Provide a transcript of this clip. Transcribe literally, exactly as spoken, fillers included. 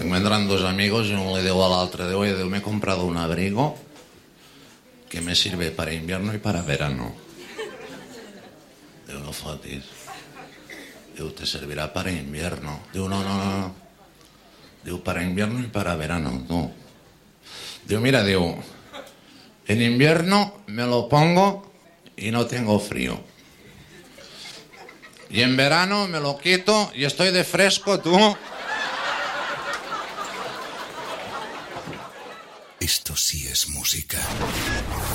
encuentran dos amigos y uno le digo a la otra, digo, oye, digo, me he comprado un abrigo que me sirve para invierno y para verano. Digo, no fotis. Digo, te servirá para invierno. Digo, no, no, no, no. Digo, para invierno y para verano, no. Digo, mira, digo, en invierno me lo pongo y no tengo frío. Y en verano me lo quito y estoy de fresco, tú. Esto sí es música.